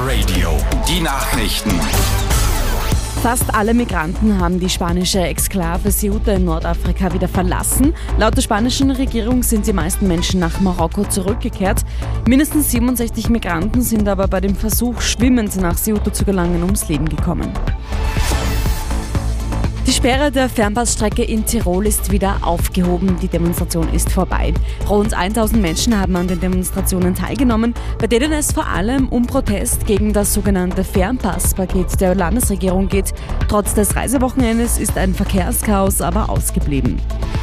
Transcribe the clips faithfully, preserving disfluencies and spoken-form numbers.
Radio. Die Nachrichten. Fast alle Migranten haben die spanische Exklave Ceuta in Nordafrika wieder verlassen. Laut der spanischen Regierung sind die meisten Menschen nach Marokko zurückgekehrt. Mindestens siebenundsechzig Migranten sind aber bei dem Versuch, schwimmend nach Ceuta zu gelangen, ums Leben gekommen. Die Sperre der Fernpassstrecke in Tirol ist wieder aufgehoben. Die Demonstration ist vorbei. Rund tausend Menschen haben an den Demonstrationen teilgenommen, bei denen es vor allem um Protest gegen das sogenannte Fernpasspaket der Landesregierung geht. Trotz des Reisewochenendes ist ein Verkehrschaos aber ausgeblieben.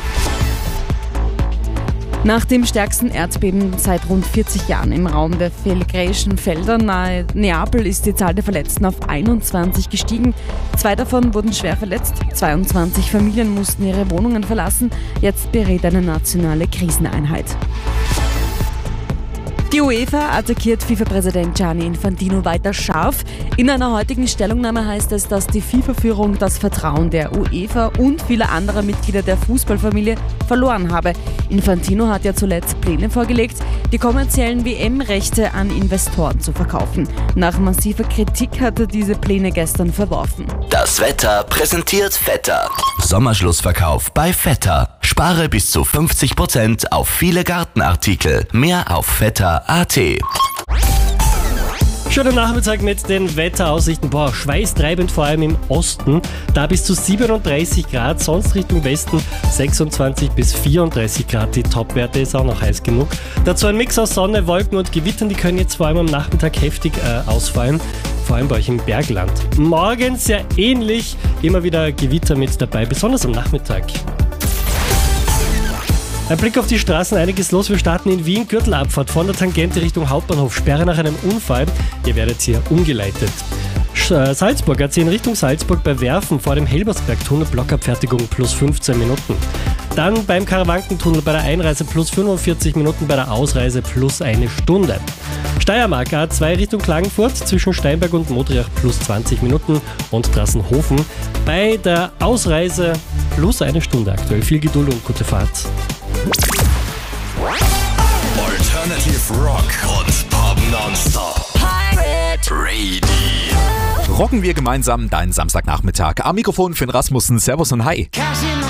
Nach dem stärksten Erdbeben seit rund vierzig Jahren im Raum der Phlegräischen Felder nahe Neapel ist die Zahl der Verletzten auf einundzwanzig gestiegen. Zwei davon wurden schwer verletzt. zweiundzwanzig Familien mussten ihre Wohnungen verlassen. Jetzt berät eine nationale Kriseneinheit. Die UEFA attackiert FIFA-Präsident Gianni Infantino weiter scharf. In einer heutigen Stellungnahme heißt es, dass die FIFA-Führung das Vertrauen der UEFA und vieler anderer Mitglieder der Fußballfamilie verloren habe. Infantino hat ja zuletzt Pläne vorgelegt, die kommerziellen W M-Rechte an Investoren zu verkaufen. Nach massiver Kritik hat er diese Pläne gestern verworfen. Das Wetter präsentiert Vetter. Sommerschlussverkauf bei Vetter. Spare bis zu fünfzig Prozent auf viele Gartenartikel. Mehr auf vetter punkt a t. Schönen Nachmittag mit den Wetteraussichten. Boah, schweißtreibend vor allem im Osten. Da bis zu siebenunddreißig Grad, sonst Richtung Westen sechsundzwanzig bis vierunddreißig Grad. Die Topwerte ist auch noch heiß genug. Dazu ein Mix aus Sonne, Wolken und Gewittern. Die können jetzt vor allem am Nachmittag heftig äh, ausfallen. Vor allem bei euch im Bergland. Morgen sehr ähnlich. Immer wieder Gewitter mit dabei, besonders am Nachmittag. Ein Blick auf die Straßen, einiges los. Wir starten in Wien, Gürtelabfahrt von der Tangente Richtung Hauptbahnhof. Sperre nach einem Unfall. Ihr werdet hier umgeleitet. Salzburg, A zehn Richtung Salzburg bei Werfen vor dem Helbersberg-Tunnel, Blockabfertigung plus fünfzehn Minuten. Dann beim Karawankentunnel bei der Einreise plus fünfundvierzig Minuten, bei der Ausreise plus eine Stunde. Steiermark, A zwei Richtung Klagenfurt zwischen Steinberg und Modriach plus zwanzig Minuten und Drassenhofen. Bei der Ausreise plus eine Stunde aktuell. Viel Geduld und gute Fahrt. Alternative Rock und Pop Nonstop. Pirate Radio. Rocken wir gemeinsam deinen Samstagnachmittag. Am Mikrofon Finn Rasmussen. Servus und Hi.